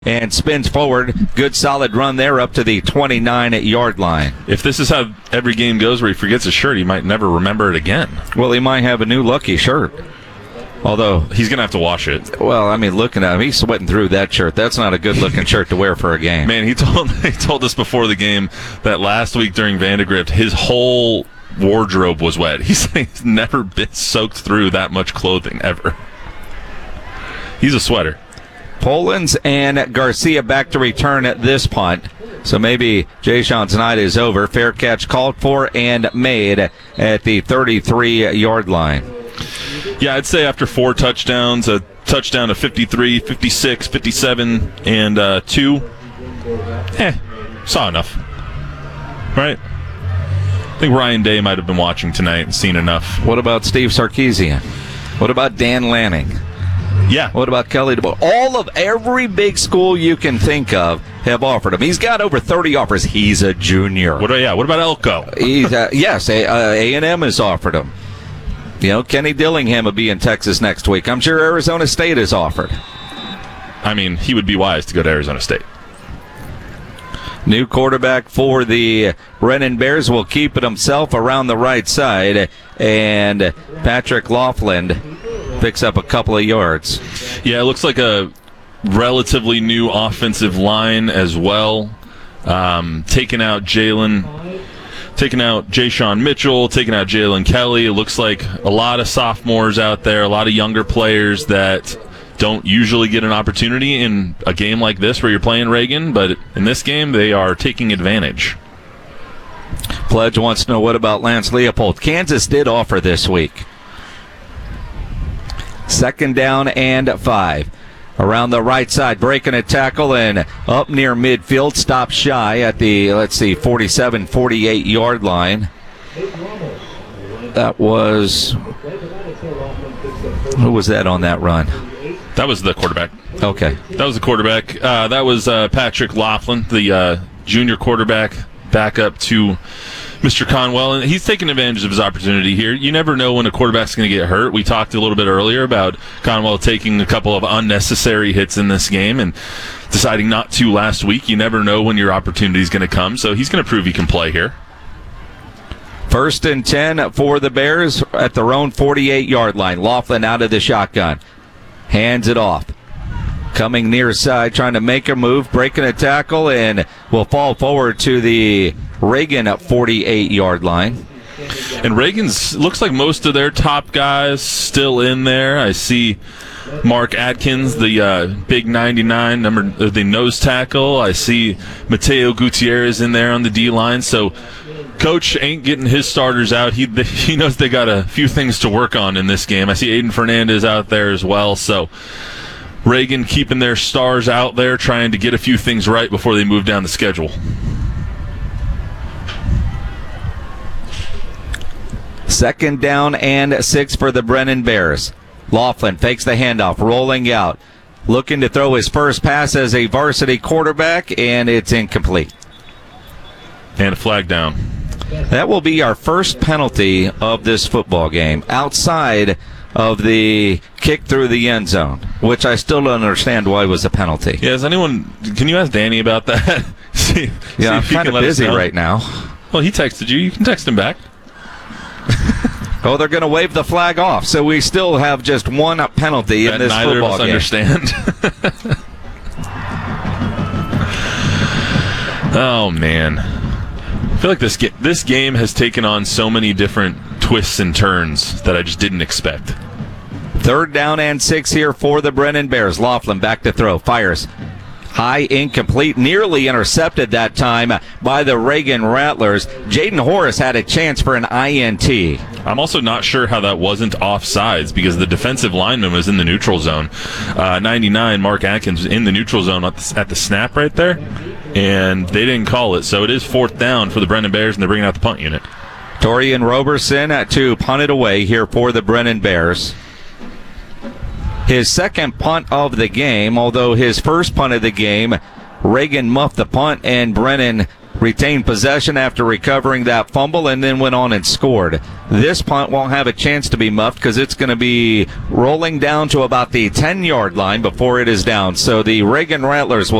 and spins forward. Good solid run there up to the 29-yard line. If this is how every game goes where he forgets his shirt, he might never remember it again. Well, he might have a new lucky shirt. Although he's going to have to wash it. Well, I mean, looking at him, he's sweating through that shirt. That's not a good-looking shirt to wear for a game. Man, he told us before the game that last week during Vandegrift, his whole wardrobe was wet. He's never been soaked through that much clothing ever. He's a sweater. Polans and Garcia back to return at this punt. So maybe Jayshon's night is over. Fair catch called for and made at the 33-yard line. Yeah, I'd say after 4 touchdowns, a touchdown to 53, 56, 57, and 2. Saw enough. Right? I think Ryan Day might have been watching tonight and seen enough. What about Steve Sarkisian? What about Dan Lanning? Yeah. What about Kelly DeBoer? Every big school you can think of have offered him. He's got over 30 offers. He's a junior. What about Elko? Yes, A&M has offered him. You know, Kenny Dillingham will be in Texas next week. I'm sure Arizona State has offered. I mean, he would be wise to go to Arizona State. New quarterback for the Brennan Bears will keep it himself around the right side, and Patrick Laughlin picks up a couple of yards. Yeah, it looks like a relatively new offensive line as well. Taking out Jayshon Mitchell, taking out Jalen Kelly. It looks like a lot of sophomores out there, a lot of younger players that don't usually get an opportunity in a game like this where you're playing Reagan, but in this game they are taking advantage. Pledge wants to know, what about Lance Leopold? Kansas did offer this week. 2nd down and 5. Around the right side, breaking a tackle and up near midfield, stopped shy at the, 47, 48-yard line. That was, who was that on that run? That was the quarterback. Okay. That was the quarterback. That was Patrick Laughlin, the junior quarterback, back up to Mr. Conwell, and he's taking advantage of his opportunity here. You never know when a quarterback's going to get hurt. We talked a little bit earlier about Conwell taking a couple of unnecessary hits in this game and deciding not to last week. You never know when your opportunity is going to come, so he's going to prove he can play here. 1st and 10 for the Bears at their own 48-yard line. Laughlin out of the shotgun. Hands it off. Coming near side, trying to make a move, breaking a tackle, and will fall forward to the Reagan 48-yard line. And Reagan's looks like most of their top guys still in there. I see Mark Atkins, the big 99 number, the nose tackle. I see Mateo Gutierrez in there on the D-line. So Coach ain't getting his starters out. He knows they got a few things to work on in this game. I see Aiden Fernandez out there as well. So Reagan keeping their stars out there, trying to get a few things right before they move down the schedule. 2nd down and 6 for the Brennan Bears. Laughlin fakes the handoff, rolling out, looking to throw his first pass as a varsity quarterback, and it's incomplete. And a flag down. That will be our first penalty of this football game, outside of the kick through the end zone, which I still don't understand why was a penalty. Yeah, can you ask Danny about that? I'm kind of busy right now. Well, he texted you. You can text him back. Oh, they're going to wave the flag off, so we still have just one penalty in this football game. Neither of us understand. Oh, man. I feel like this game has taken on so many different twists and turns that I just didn't expect. 3rd down and 6 here for the Brennan Bears. Laughlin back to throw. Fires. High, incomplete, nearly intercepted that time by the Reagan Rattlers. Jaden Horace had a chance for an INT. I'm also not sure how that wasn't offsides because the defensive lineman was in the neutral zone. 99, Mark Atkins, in the neutral zone at the snap right there, and they didn't call it. So it is 4th down for the Brennan Bears, and they're bringing out the punt unit. Torian Roberson to punt it away here for the Brennan Bears. His 2nd punt of the game, although his first punt of the game, Reagan muffed the punt and Brennan retained possession after recovering that fumble and then went on and scored. This punt won't have a chance to be muffed because it's going to be rolling down to about the 10-yard line before it is down. So the Reagan Rattlers will